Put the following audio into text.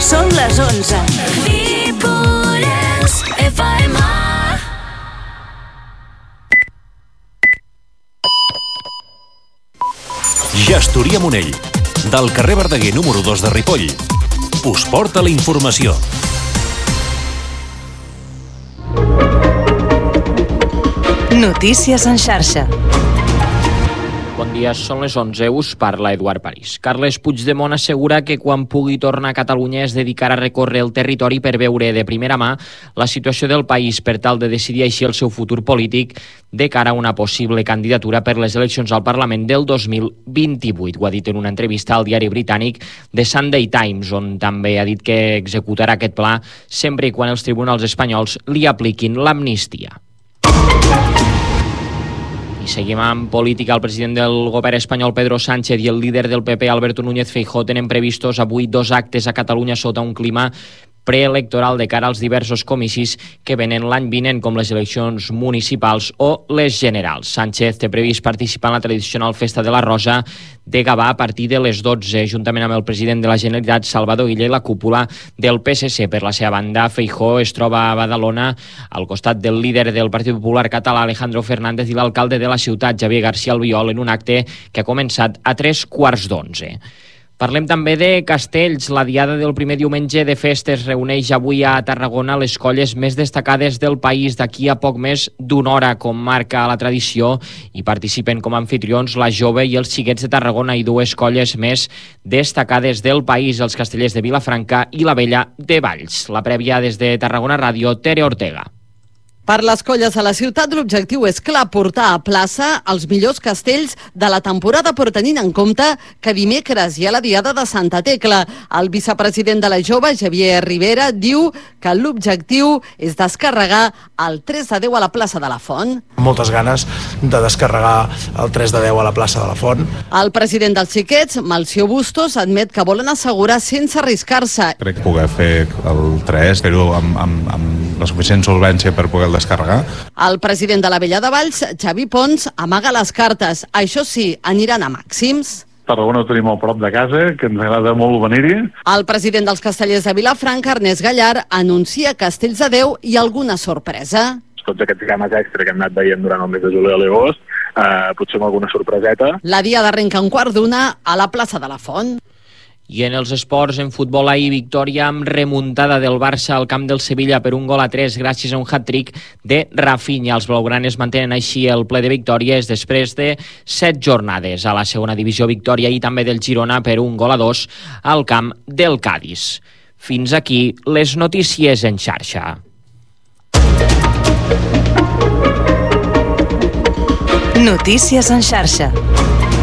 Són les 11. Ripollès FM. Gestoria Monell, del carrer Verdaguer número 2 de Ripoll, us porta la informació. Notícies en xarxa. Bon dia, són les 11, us parla Eduard París. Carles Puigdemont assegura que quan pugui tornar a Catalunya es dedicarà a recórrer el territori per veure de primera mà la situació del país per tal de decidir així el seu futur polític de cara a una possible candidatura per les eleccions al Parlament del 2028. Ho ha dit en una entrevista al diari britànic The Sunday Times, on també ha dit que executarà aquest pla sempre i quan els tribunals espanyols li apliquin l'amnistia. Seguim amb política. El president del govern espanyol, Pedro Sánchez, i el líder del PP, Alberto Núñez Feijóo, tenen previstos avui 2 actes a Catalunya sota un clima preelectoral de cara als diversos comicis que venen l'any vinent, com les eleccions municipals o les generals. Sánchez té previst participar en la tradicional Festa de la Rosa de Gavà a partir de les 12, juntament amb el president de la Generalitat, Salvador Illa, i la cúpula del PSC. Per la seva banda, Feijóo es troba a Badalona al costat del líder del Partit Popular català, Alejandro Fernández, i l'alcalde de la ciutat, Javier García Albiol, en un acte que ha començat a 3:15. Parlem també de castells. La diada del primer diumenge de festes reuneix avui a Tarragona les colles més destacades del país d'aquí a poc més d'una hora, com marca la tradició, i participen com a anfitrions la Jove i els Xiquets de Tarragona i 2 colles més destacades del país, els Castellers de Vilafranca i la Vella de Valls. La prèvia des de Tarragona Ràdio, Tere Ortega. Per les colles a la ciutat, l'objectiu és clar, portar a plaça els millors castells de la temporada, però tenint en compte que dimecres hi ha la diada de Santa Tecla. El vicepresident de la Jove, Javier Rivera, diu que l'objectiu és descarregar el 3 de 10 a la plaça de la Font. Moltes ganes de descarregar el 3 de 10 a la plaça de la Font. El president dels Xiquets, Malció Bustos, admet que volen assegurar sense arriscar-se. Crec que poder fer el 3, fer-ho amb la suficient solvència per poder descarregar. El president de la Vella de Valls, Xavi Pons, amaga les cartes. Això sí, aniran a màxims. Tarragona ho tenim a prop de casa, que ens agrada molt venir-hi. El president dels Castellers de Vilafranca, Ernest Gallar, anuncia castells de 10 i alguna sorpresa. Tots aquests games extra que hem anat veient durant el mes de juliol i agost, potser amb alguna sorpreseta. La diada arrenca un 12:15 a la plaça de la Font. I en els esports, en futbol, ahir victòria amb remuntada del Barça al camp del Sevilla per 1-3 gràcies a un hat-trick de Rafinha. Els blaugranes mantenen així el ple de victòries després de 7 jornades. A la segona divisió, victòria i també del Girona per 1-2 al camp del Cádiz. Fins aquí les notícies en xarxa. Notícies en xarxa.